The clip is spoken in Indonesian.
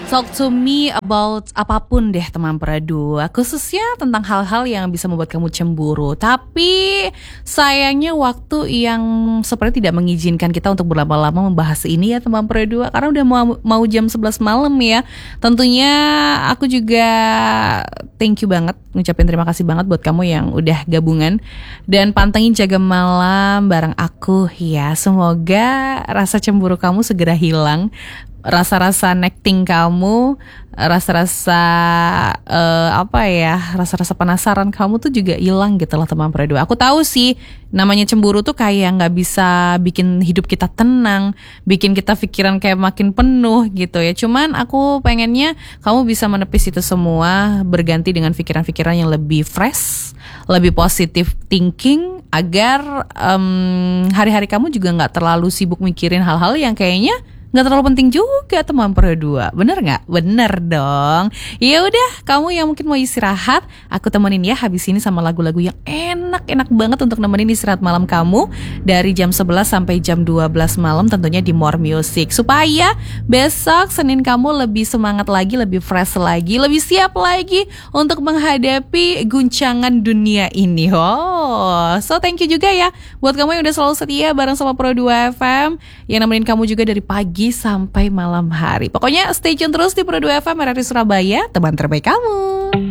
Talk to me about apapun deh teman Pradua, khususnya tentang hal-hal yang bisa membuat kamu cemburu. Tapi sayangnya waktu yang seperti tidak mengizinkan kita untuk berlama-lama membahas ini ya teman Pradua, karena udah mau jam 11 malam ya. Tentunya aku juga thank you banget, ngucapin terima kasih banget buat kamu yang udah gabungan dan pantengin Jaga Malam bareng aku ya. Semoga rasa cemburu kamu segera hilang, rasa-rasa nekting kamu, rasa-rasa rasa-rasa penasaran kamu tuh juga hilang gitu loh teman Pradua. Aku tahu sih namanya cemburu tuh kayak nggak bisa bikin hidup kita tenang, bikin kita pikiran kayak makin penuh gitu ya. Cuman aku pengennya kamu bisa menepis itu semua, berganti dengan pikiran-pikiran yang lebih fresh, lebih positive thinking, agar hari-hari kamu juga nggak terlalu sibuk mikirin hal-hal yang kayaknya nggak terlalu penting juga teman Pradua. Bener nggak? Bener dong. Ya udah, kamu yang mungkin mau istirahat, aku temenin ya habis ini sama lagu-lagu yang enak-enak banget untuk nemenin istirahat malam kamu dari jam 11 sampai jam 12 malam, tentunya di More Music, supaya besok Senin kamu lebih semangat lagi, lebih fresh lagi, lebih siap lagi untuk menghadapi guncangan dunia ini. So thank you juga ya buat kamu yang udah selalu setia bareng sama Pro2 FM, yang nemenin kamu juga dari pagi sampai malam hari. Pokoknya stay tune terus di Pro2 FM RRI Surabaya, teman terbaik kamu.